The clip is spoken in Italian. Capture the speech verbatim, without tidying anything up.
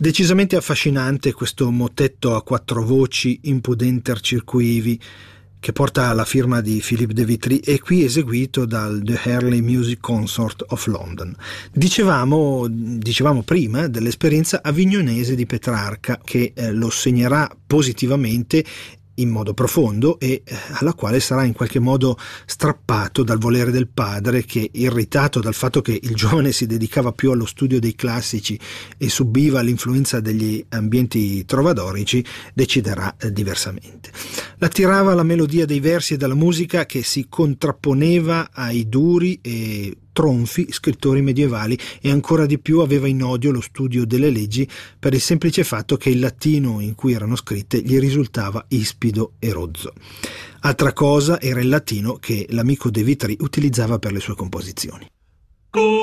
Decisamente affascinante questo motetto a quattro voci Impudenter circuivi, che porta la firma di Philippe de Vitry e qui eseguito dal The Early Music Consort of London. Dicevamo, dicevamo prima dell'esperienza avignonese di Petrarca, che eh, lo segnerà positivamente in modo profondo e alla quale sarà in qualche modo strappato dal volere del padre, che, irritato dal fatto che il giovane si dedicava più allo studio dei classici e subiva l'influenza degli ambienti trovadorici, deciderà diversamente. L'attirava la melodia dei versi e della musica che si contrapponeva ai duri e tronfi scrittori medievali, e ancora di più aveva in odio lo studio delle leggi per il semplice fatto che il latino in cui erano scritte gli risultava ispido e rozzo. Altra cosa era il latino che l'amico de Vitry utilizzava per le sue composizioni.